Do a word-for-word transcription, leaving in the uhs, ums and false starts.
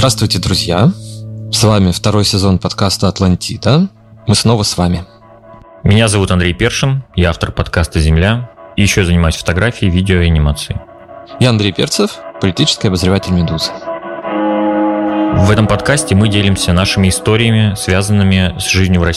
Здравствуйте, друзья! С вами второй сезон подкаста «Атлантида». Мы снова с вами. Меня зовут Андрей Першин, я автор подкаста «Земля», и еще занимаюсь фотографией, видео и анимацией. Я Андрей Перцев, политический обозреватель «Медузы». В этом подкасте мы делимся нашими историями, связанными с жизнью в России.